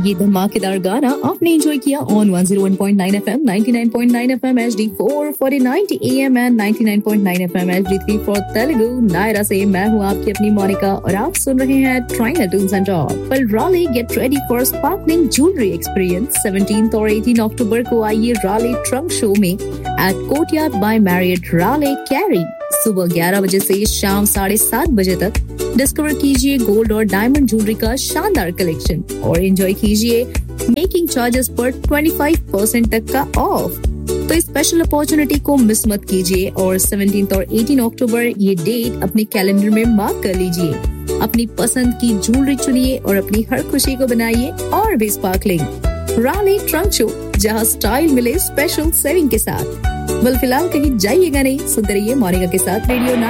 ये धमाकेदार गाना आपने एंजॉय किया on 101.9 FM, 99.9 FM HD4 for 90 AM and 99.9 FM HD3 for Telugu. Naira से मैं हूँ आपकी अपनी मोनिका और आप सुन रहे हैं ट्राइनल टून्स एंड टॉक। पर Raleigh get ready for sparkling jewelry experience 17th और 18 अक्टूबर को आइए Raleigh ट्रंक शो में at Courtyard by Marriott Raleigh Cary। सुबह 11 बजे से शाम 7:30 बजे तक डिस्कवर कीजिए गोल्ड और डायमंड ज्वेलरी का शानदार कलेक्शन और एंजॉय कीजिए मेकिंग चार्जेस पर 25% तक का ऑफ। तो इस स्पेशल अपॉर्चुनिटी को मिस मत कीजिए और 17 और 18 अक्टूबर ये डेट अपने कैलेंडर में मार्क कर लीजिए। अपनी पसंद की ज्वेलरी चुनिए और अपनी हर खुशी को बनाइए और भी स्पार्कलिंग। Raleigh ट्रंक शो, जहां स्टाइल मिले स्पेशल सेविंग के साथ। फिलहाल कहीं जाइएगा नहीं, सुनते रहिए मोनिका के साथ रेडियो